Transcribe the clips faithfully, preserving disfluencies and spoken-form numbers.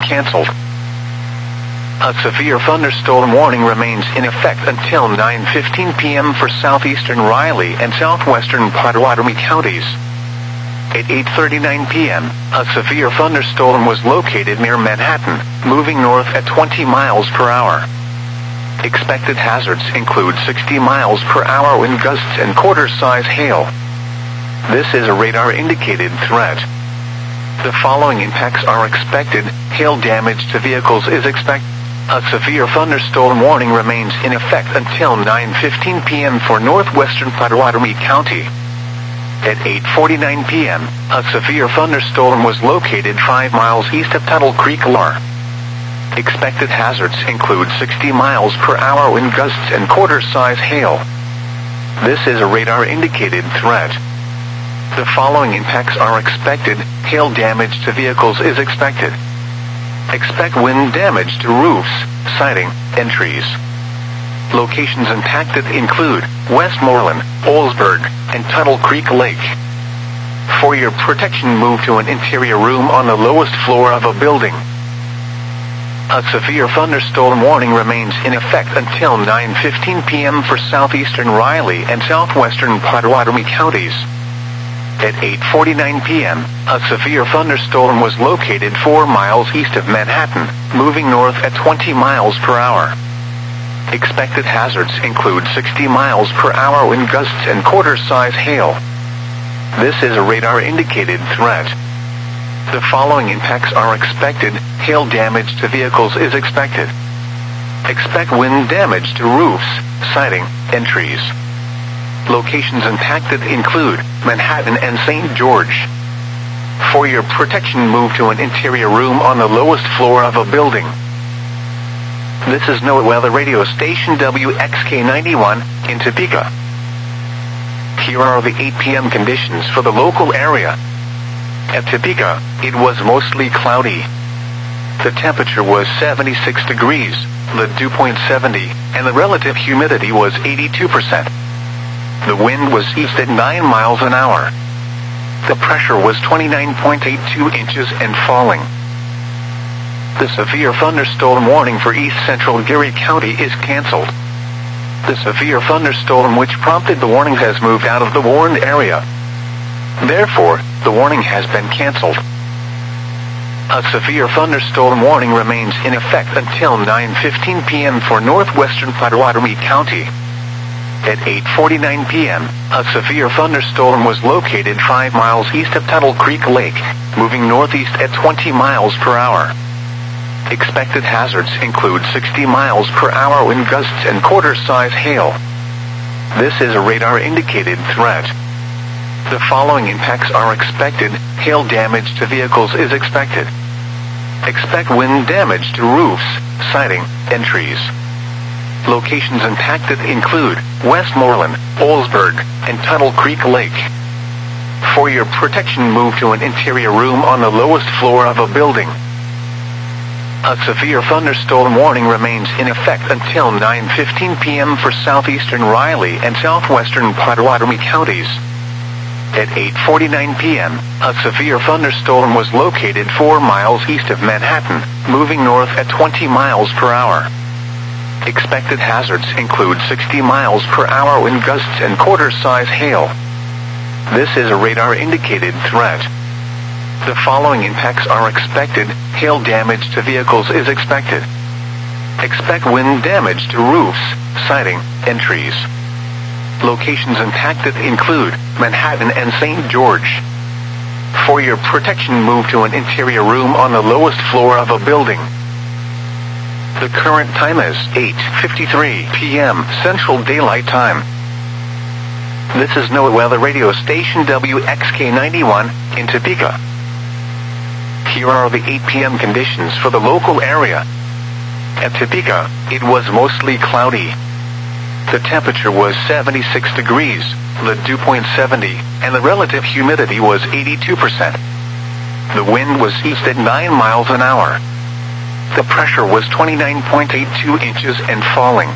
canceled. A severe thunderstorm warning remains in effect until nine fifteen p m for southeastern Riley and southwestern Pottawatomie counties. At eight thirty-nine p m, a severe thunderstorm was located near Manhattan, moving north at twenty miles per hour. Expected hazards include sixty miles per hour wind gusts and quarter-size hail. This is a radar-indicated threat. The following impacts are expected. Hail damage to vehicles is expected. A severe thunderstorm warning remains in effect until nine fifteen p m for northwestern Pottawatomie County. At eight forty-nine p m, a severe thunderstorm was located five miles east of Tuttle Creek, Lar. Expected hazards include sixty miles per hour wind gusts and quarter-size hail. This is a radar-indicated threat. The following impacts are expected. Hail damage to vehicles is expected. Expect wind damage to roofs, siding, and trees. Locations impacted include Westmoreland, Olsburg, and Tuttle Creek Lake. For your protection, move to an interior room on the lowest floor of a building. A severe thunderstorm warning remains in effect until nine fifteen p m for southeastern Riley and southwestern Pottawatomie counties. At eight forty-nine p m, a severe thunderstorm was located four miles east of Manhattan, moving north at twenty miles per hour. Expected hazards include sixty miles per hour wind gusts and quarter-size hail. This is a radar-indicated threat. The following impacts are expected. Hail damage to vehicles is expected. Expect wind damage to roofs, siding, and trees. Locations impacted include Manhattan and Saint George. For your protection, move to an interior room on the lowest floor of a building. This is NOAA Weather Radio Station W X K ninety-one in Topeka. Here are the eight p m conditions for the local area. At Topeka, it was mostly cloudy. The temperature was seventy-six degrees, the dew point seventy, and the relative humidity was eighty-two percent. The wind was east at nine miles an hour. The pressure was twenty-nine point eight two inches and falling. The severe thunderstorm warning for east central Geary County is canceled. The severe thunderstorm which prompted the warning has moved out of the warned area. Therefore, the warning has been canceled. A severe thunderstorm warning remains in effect until nine fifteen p m for northwestern Pottawatomie County. At eight forty-nine p m, a severe thunderstorm was located five miles east of Tuttle Creek Lake, moving northeast at twenty miles per hour. Expected hazards include sixty miles per hour wind gusts and quarter-size hail. This is a radar-indicated threat. The following impacts are expected. Hail damage to vehicles is expected. Expect wind damage to roofs, siding, and trees. Locations impacted include Westmoreland, Olsburg, and Tuttle Creek Lake. For your protection, move to an interior room on the lowest floor of a building. A severe thunderstorm warning remains in effect until nine fifteen p m for southeastern Riley and southwestern Pottawatomie counties. At eight forty-nine p m, a severe thunderstorm was located four miles east of Manhattan, moving north at twenty miles per hour. Expected hazards include sixty miles per hour wind gusts and quarter-size hail. This is a radar-indicated threat. The following impacts are expected. Hail damage to vehicles is expected. Expect wind damage to roofs, siding, and trees. Locations impacted include Manhattan and Saint George. For your protection, move to an interior room on the lowest floor of a building. The current time is eight fifty-three p m Central Daylight Time. This is NOAA Weather Radio Station W X K ninety-one in Topeka. Here are the eight p m conditions for the local area. At Topeka, it was mostly cloudy. The temperature was seventy-six degrees, the dew point seventy, and the relative humidity was eighty-two percent. The wind was east at nine miles an hour. The pressure was twenty-nine point eight two inches and falling.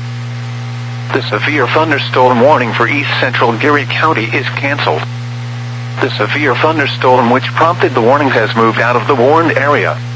The severe thunderstorm warning for east central Geary County is canceled. The severe thunderstorm which prompted the warning has moved out of the warned area.